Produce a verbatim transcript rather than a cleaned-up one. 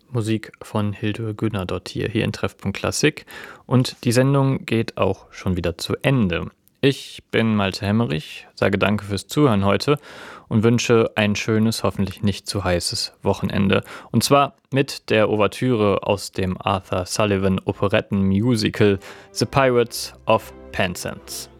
Musik von Hildur Guðnadóttir hier in Treffpunkt Klassik und die Sendung geht auch schon wieder zu Ende. Ich bin Malte Hemmerich, sage danke fürs Zuhören heute und wünsche ein schönes, hoffentlich nicht zu heißes Wochenende. Und zwar mit der Ouvertüre aus dem Arthur Sullivan Operettenmusical The Pirates of Penzance.